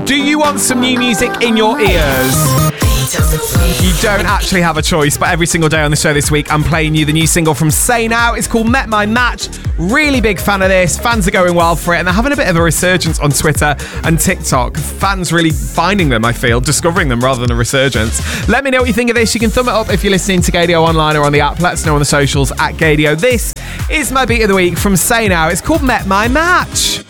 Do you want some new music in your ears? You don't actually have a choice, but every single day on the show this week, I'm playing you the new single from Say Now. It's called Met My Match. Really big fan of this. Fans are going wild for it, and they're having a bit of a resurgence on Twitter and TikTok. Fans really finding them, I feel, discovering them rather than a resurgence. Let me know what you think of this. You can thumb it up if you're listening to Gaydio online or on the app. Let us know on the socials at Gaydio. This is my beat of the week from Say Now. It's called Met My Match.